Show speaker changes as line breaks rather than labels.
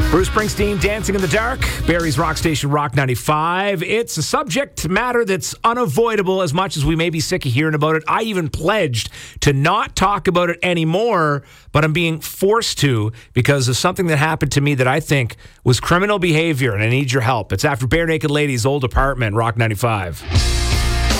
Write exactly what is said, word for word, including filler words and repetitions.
Bruce Springsteen, Dancing in the Dark, Barrie's Rock Station, Rock ninety-five. It's a subject matter that's unavoidable as much as we may be sick of hearing about it. I even pledged to not talk about it anymore, but I'm being forced to because of something that happened to me that I think was criminal behavior, and I need your help. It's after Bare Naked Ladies' old apartment, Rock ninety-five.